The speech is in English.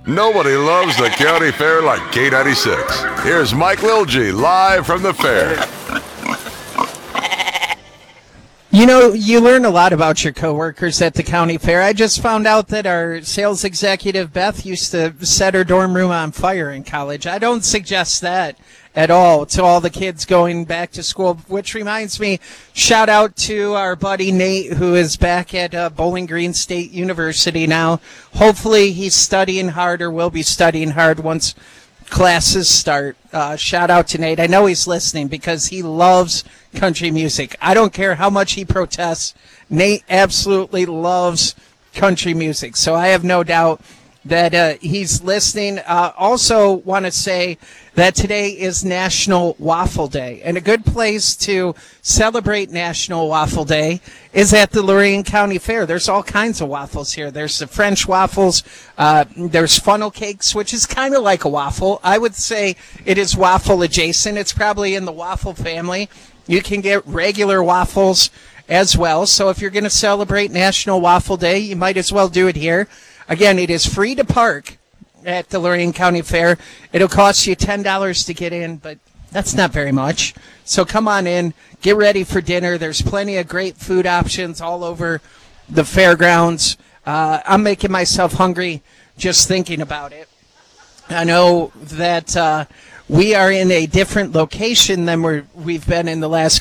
Nobody loves the county fair like K96. Here's Mike Lilgy live from the fair. You know, you learn a lot about your coworkers at the county fair. I just found out that our sales executive, Beth, used to set her dorm room on fire in college. I don't suggest that at all to all the kids going back to school, which reminds me, shout out to our buddy Nate, who is back at Bowling Green State University now. Hopefully he's studying hard or will be studying hard once classes start. Shout out to Nate. I know he's listening because he loves country music. I don't care how much he protests. Nate absolutely loves country music. So I have no doubt that he's listening. Also want to say that today is National Waffle Day. And a good place to celebrate National Waffle Day is at the Lorain County Fair. There's all kinds of waffles here. There's the French waffles. There's funnel cakes, which is kind of like a waffle. I would say it is waffle adjacent. It's probably in the waffle family. You can get regular waffles as well. So if you're going to celebrate National Waffle Day, you might as well do it here. Again, it is free to park at the Lorain County Fair. It'll cost you $10 to get in, but that's not very much. So come on in, get ready for dinner. There's plenty of great food options all over the fairgrounds. I'm making myself hungry just thinking about it. I know that we are in a different location than we've been in the last